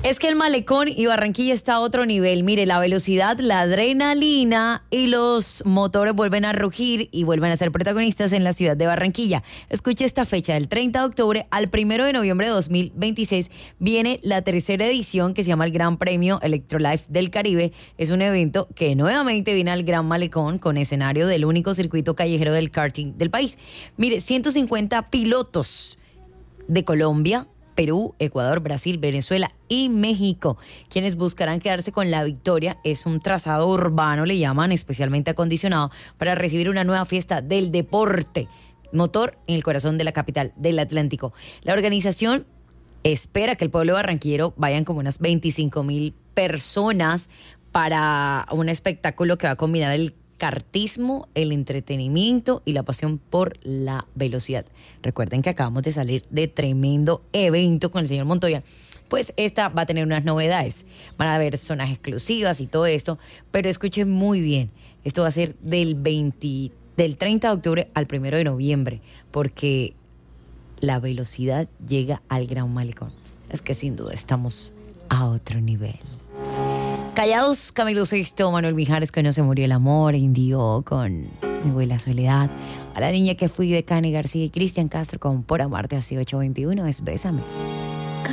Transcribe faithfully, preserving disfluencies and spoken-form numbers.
Es que el malecón y Barranquilla está a otro nivel. Mire, la velocidad, la adrenalina y los motores vuelven a rugir y vuelven a ser protagonistas en la ciudad de Barranquilla. Escuche esta fecha, del treinta de octubre al primero de noviembre de dos mil veintiséis viene la tercera edición que se llama el Gran Premio Electrolife del Caribe. Es un evento que nuevamente viene al Gran Malecón con escenario del único circuito callejero del karting del país. Mire, ciento cincuenta pilotos de Colombia, Perú, Ecuador, Brasil, Venezuela y México, quienes buscarán quedarse con la victoria. Es un trazado urbano, le llaman, especialmente acondicionado para recibir una nueva fiesta del deporte motor en el corazón de la capital del Atlántico. La organización espera que el pueblo barranquillero vayan como unas veinticinco mil personas para un espectáculo que va a combinar el kartismo, el entretenimiento y la pasión por la velocidad. Recuerden que acabamos de salir de tremendo evento con el señor Montoya. Pues esta va a tener unas novedades. Van a haber zonas exclusivas y todo esto, pero escuchen muy bien. Esto va a ser del veinte, del treinta de octubre al primero de noviembre, porque la velocidad llega al Gran Malecón. Es que sin duda estamos a otro nivel. Callados, Camilo Sesto, Manuel Mijares, que no se murió el amor, Indio con Mi abuela Soledad, a la niña que fui de Cani García y Cristian Castro con Por amarte así ocho veintiuno es Bésame.